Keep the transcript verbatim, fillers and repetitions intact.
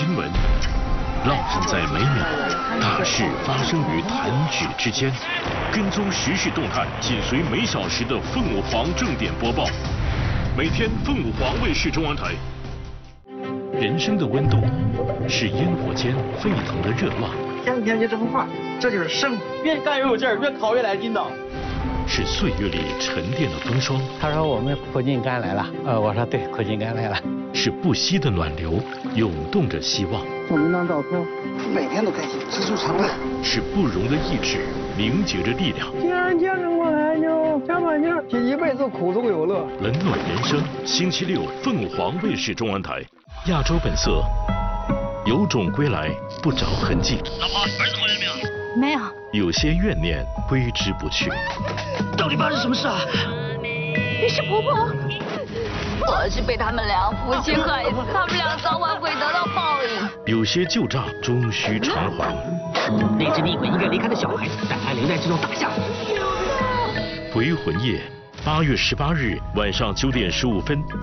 新闻，烙印在每秒，大事发生于弹指之间。跟踪时事动态，紧随每小时的凤舞凰正点播报。每天凤舞凰卫视中文台。人生的温度是烟火间沸腾的热浪， 天天就这么画，这就是生活。 越干越有劲儿，越烤越来劲道。 是岁月里沉淀的风霜。 他说我们苦尽甘来了，呃，我说对，苦尽甘来了。 是不息的暖流，涌动着希望。 送您张照片，每天都开心，知足常乐。 是不容的意志，凝结着力量。 既然结生过来，就加把劲儿，一辈子苦中有乐。 冷暖人生，星期六凤凰卫视中文台，亚洲本色，有种归来不着痕迹。 老婆，儿子回来没有？ 没有。 有些怨念挥之不去。 到底发生什么事啊？ 你是婆婆。我是被他们俩夫妻害死，他们俩早晚会得到报应。 有些旧账终须偿还。 那只厉鬼应该离开的小孩，但还留在这种大厦。 回魂夜，八月十八日晚上九点十五分。